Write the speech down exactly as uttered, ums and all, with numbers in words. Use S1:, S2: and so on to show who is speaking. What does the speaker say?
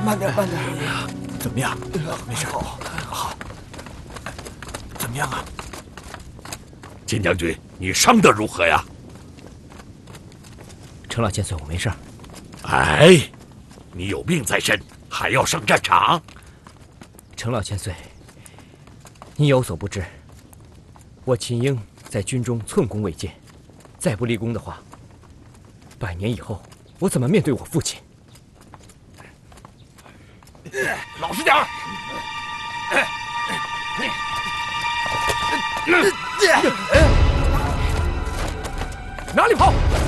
S1: 慢点，慢点。
S2: 怎么样？没事。好，好。怎么样啊？
S3: 金将军，你伤得如何呀？
S4: 程老千岁，我没事。
S3: 哎，你有病在身，还要上战场？
S4: 程老千岁，你有所不知，我秦英在军中寸功未建，再不立功的话，百年以后我怎么面对我父亲？
S3: 老实点儿！
S4: 哪里跑！